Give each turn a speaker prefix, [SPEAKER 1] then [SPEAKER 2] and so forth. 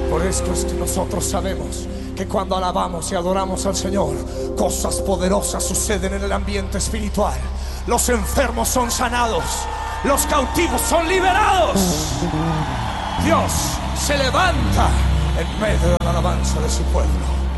[SPEAKER 1] Por esto es que nosotros sabemos que cuando alabamos y adoramos al Señor, cosas poderosas suceden en el ambiente espiritual. Los enfermos son sanados, los cautivos son liberados. Dios se levanta en medio de la alabanza de su pueblo.